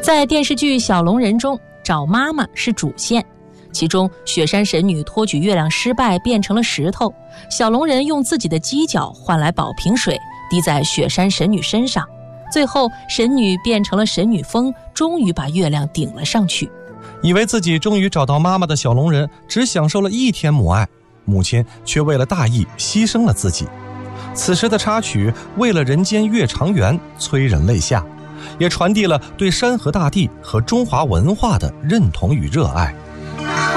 在电视剧《小龙人》中，找妈妈是主线，其中雪山神女托举月亮失败变成了石头，小龙人用自己的犄角换来宝瓶水滴在雪山神女身上，最后神女变成了神女峰，终于把月亮顶了上去。 以为自己终于找到妈妈的小龙人只享受了1天母爱，母亲却为了大义牺牲了自己。此时的插曲为了人间月长圆催人泪下，也传递了对山河大地和中华文化的认同与热爱。